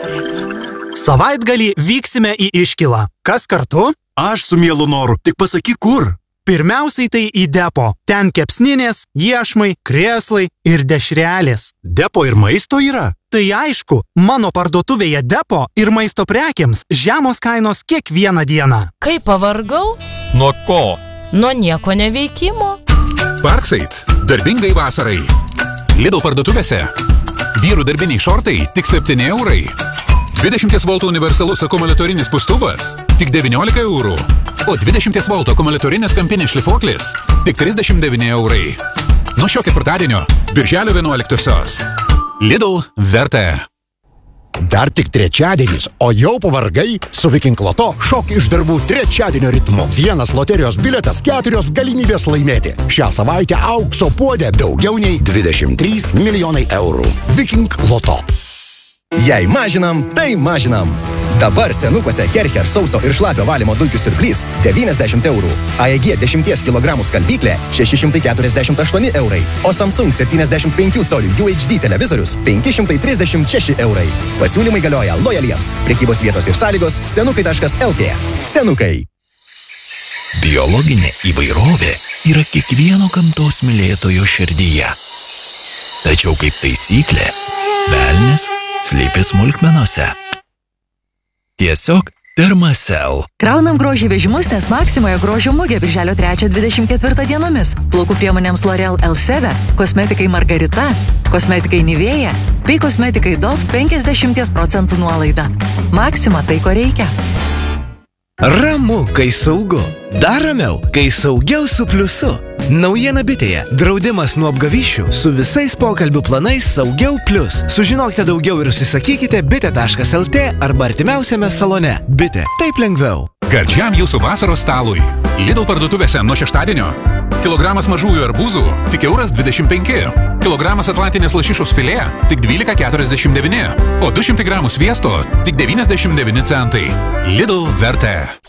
Savaitgalį vyksime į Iškilą. Kas kartu? Aš su mielu noru, tik pasakyk kur. Pirmiausiai tai į depo. Ten kepsninės, iešmai, krėslai ir dešrelės. Depo ir maisto yra? Tai aišku, mano parduotuvėje depo ir maisto prekiams žemos kainos kiekvieną dieną. Kai pavargau? Nuo ko? Nuo nieko neveikimo. Parkside. Darbingai vasarai. Lidl parduotuvėse. Vyrų darbiniai šortai tik 7 eurai. 20 voltų universalus akumuliatorinis pustuvas tik 19 eurų. O 20 voltų akumuliatorinis kampinis šlifuoklis tik 39 eurai. Nuo šio ketvirtadienio, birželio 11-osios. Lidl verta. Dar tik trečiadienis, o jau pavargai? Su Viking Loto šok iš darbų trečiadienio ritmu. Vienas loterijos biletas, 4 galimybės laimėti. Šią savaitę aukso puodė daugiau nei 23 milijonai eurų. Viking Loto. Jei mažinam, tai mažinam. Dabar senukuose Kercher sauso ir šlapio valymo dulkių siurblys 90 eurų. AEG 10 kg skalbyklė 648 eurai. O Samsung 75 colių UHD televizorius 536 eurai. Pasiūlymai galioja lojaliems. Prekybos vietos ir sąlygos senukai.lt. Senukai. Biologinė įvairovė yra kiekvieno gamtos mylėtojo širdyje. Tačiau kaip taisyklė, velnias slypi smulkmenose. Tiesiog Dermacell. Kraunam grožį vežimus, nes Maksimoje grožio mugė birželio 3-24 dienomis. Plaukų priemonėms L'Oreal Elseve, kosmetikai Margarita, kosmetikai Nivea bei kosmetikai Dove 50% nuolaida. Maksima tai, ko reikia. Ramu, kai saugu. Dar ramiau, kai saugiau su pliusu. Naujiena Bitėje. Draudimas nuo apgavysčių su visais pokalbių planais Saugiau Plius. Sužinokite daugiau ir užsisakykite bitė.lt arba artimiausiame salone. Bitė. Taip lengviau. Gardžiam jūsų vasaros stalui. Lidl parduotuvėse nuo šeštadienio. Kilogramas mažųjų arbūzų tik €1,25. Kilogramas atlantinės lašišos filė tik 12,49. O 200 gramų sviesto tik 99 centai. Lidl verta.